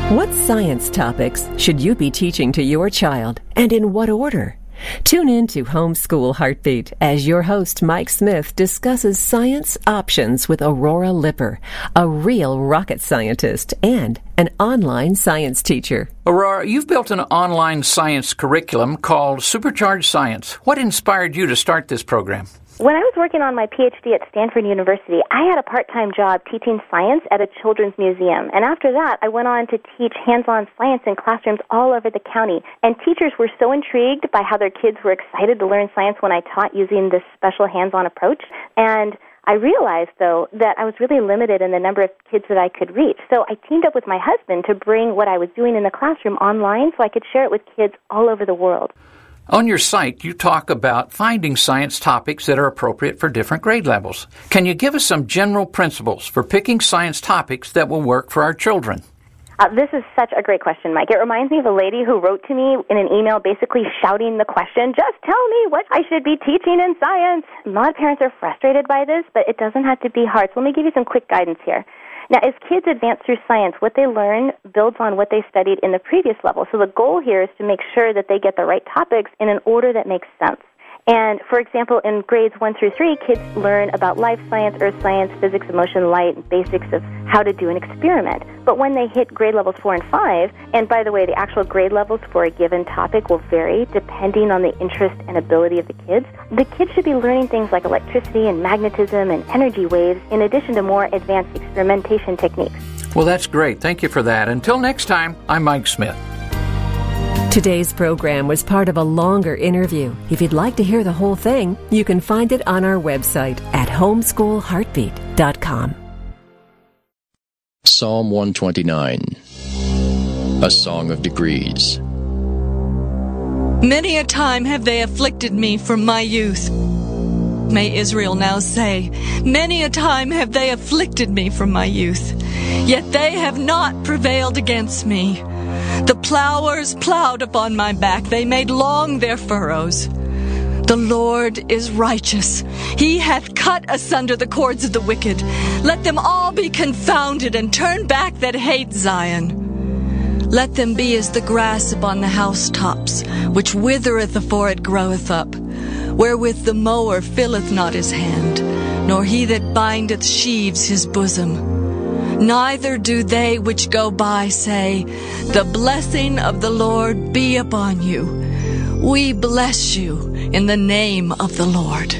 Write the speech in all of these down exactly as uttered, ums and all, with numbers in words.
What science topics should you be teaching to your child, and in what order? Tune in to Homeschool Heartbeat as your host Mike Smith discusses science options with Aurora Lipper, a real rocket scientist and an online science teacher. Aurora, you've built an online science curriculum called Supercharged Science. What inspired you to start this program? When I was working on my P H D at Stanford University, I had a part-time job teaching science at a children's museum. And after that, I went on to teach hands-on science in classrooms all over the county. And teachers were so intrigued by how their kids were excited to learn science when I taught using this special hands-on approach. And I realized, though, that I was really limited in the number of kids that I could reach. So I teamed up with my husband to bring what I was doing in the classroom online so I could share it with kids all over the world. On your site, you talk about finding science topics that are appropriate for different grade levels. Can you give us some general principles for picking science topics that will work for our children? Uh, this is such a great question, Mike. It reminds me of a lady who wrote to me in an email basically shouting the question, just tell me what I should be teaching in science. A lot of parents are frustrated by this, but it doesn't have to be hard. So let me give you some quick guidance here. Now, as kids advance through science, what they learn builds on what they studied in the previous level. So the goal here is to make sure that they get the right topics in an order that makes sense. And, for example, in grades one through three, kids learn about life science, earth science, physics of motion, light, and basics of how to do an experiment. But when they hit grade levels four and five, and by the way, the actual grade levels for a given topic will vary depending on the interest and ability of the kids, the kids should be learning things like electricity and magnetism and energy waves, in addition to more advanced experimentation techniques. Well, that's great. Thank you for that. Until next time, I'm Mike Smith. Today's program was part of a longer interview. If you'd like to hear the whole thing, you can find it on our website at homeschool heartbeat dot com. Psalm one twenty-nine, a song of degrees. Many a time have they afflicted me from my youth. May Israel now say, many a time have they afflicted me from my youth, yet they have not prevailed against me. The plowers plowed upon my back, they made long their furrows. The Lord is righteous. He hath cut asunder the cords of the wicked. Let them all be confounded, and turn back that hate Zion. Let them be as the grass upon the housetops, which withereth afore it groweth up, wherewith the mower filleth not his hand, nor he that bindeth sheaves his bosom. Neither do they which go by say, the blessing of the Lord be upon you. We bless you in the name of the Lord.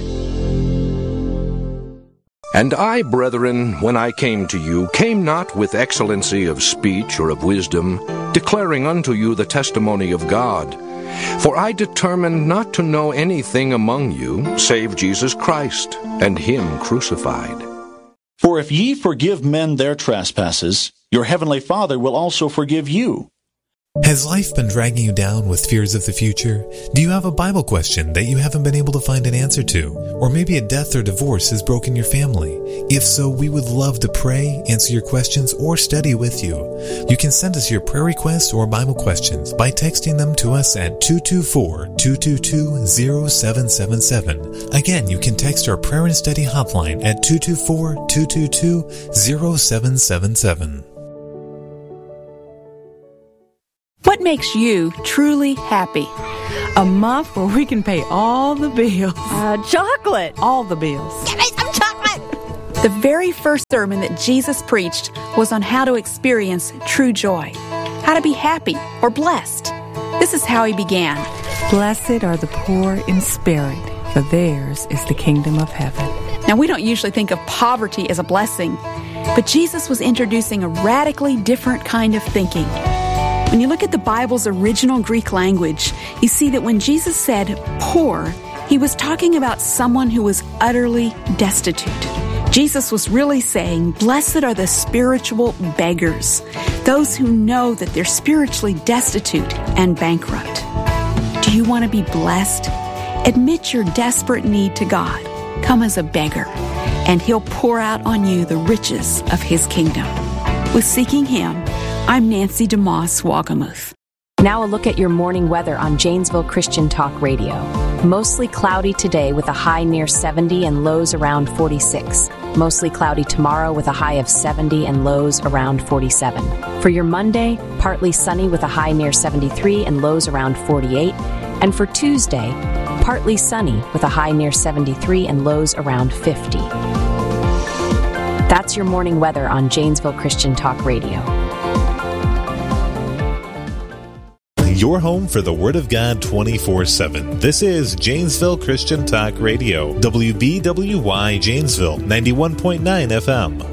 And I, brethren, when I came to you, came not with excellency of speech or of wisdom, declaring unto you the testimony of God. For I determined not to know anything among you, save Jesus Christ, and him crucified. For if ye forgive men their trespasses, your heavenly Father will also forgive you. Has life been dragging you down with fears of the future? Do you have a Bible question that you haven't been able to find an answer to? Or maybe a death or divorce has broken your family? If so, we would love to pray, answer your questions, or study with you. You can send us your prayer requests or Bible questions by texting them to us at two two four, two two two, zero seven seven seven. Again, you can text our prayer and study hotline at two two four, two two two, zero seven seven seven. What makes you truly happy? A month where we can pay all the bills. Uh, chocolate. All the bills. Give me some chocolate. The very first sermon that Jesus preached was on how to experience true joy, how to be happy or blessed. This is how he began. Blessed are the poor in spirit, for theirs is the kingdom of heaven. Now, we don't usually think of poverty as a blessing, but Jesus was introducing a radically different kind of thinking. When you look at the Bible's original Greek language, you see that when Jesus said poor, he was talking about someone who was utterly destitute. Jesus was really saying, blessed are the spiritual beggars, those who know that they're spiritually destitute and bankrupt. Do you want to be blessed? Admit your desperate need to God. Come as a beggar, and he'll pour out on you the riches of his kingdom. With Seeking Him, I'm Nancy DeMoss Wagamuth. Now a look at your morning weather on Janesville Christian Talk Radio. Mostly cloudy today with a high near seventy and lows around forty-six. Mostly cloudy tomorrow with a high of seventy and lows around forty-seven. For your Monday, partly sunny with a high near seventy-three and lows around forty-eight. And for Tuesday, partly sunny with a high near seventy-three and lows around fifty. That's your morning weather on Janesville Christian Talk Radio. Your home for the Word of God twenty-four seven. This is Janesville Christian Talk Radio. W B W Y Janesville, ninety-one point nine F M.